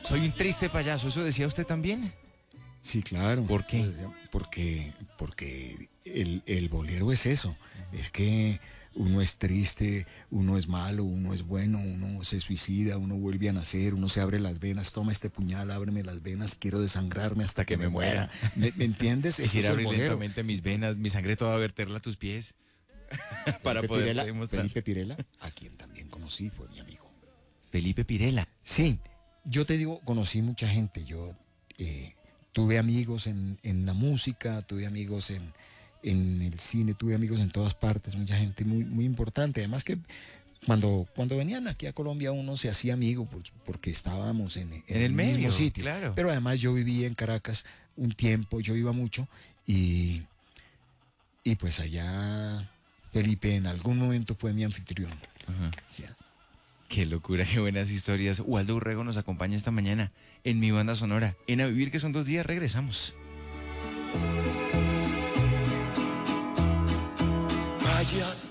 Soy un triste payaso, ¿eso decía usted también? Sí, claro. ¿Por qué? Porque el bolero es eso. Es que uno es triste, uno es malo, uno es bueno, uno se suicida, uno vuelve a nacer, uno se abre las venas, toma este puñal, ábreme las venas, quiero desangrarme hasta que me muera. ¿Me entiendes? Eso es Quisiera el abrir bolero. lentamente mis venas, mi sangre toda verterla a tus pies para poder demostrar. Felipe Pirela, a quien también conocí, fue mi amigo. Felipe Pirela. Sí, yo te digo, conocí mucha gente. Yo tuve amigos en la música, tuve amigos en el cine, tuve amigos en todas partes, mucha gente muy, muy importante. Además que cuando venían aquí a Colombia uno se hacía amigo porque estábamos en el mismo medio, sitio. claro. Pero además yo vivía en Caracas un tiempo, yo iba mucho y pues allá Felipe en algún momento fue mi anfitrión. Ajá. Sí. Qué locura, qué buenas historias. Waldo Urrego nos acompaña esta mañana en Mi Banda Sonora. En A Vivir, que son 2 días, regresamos. Vayas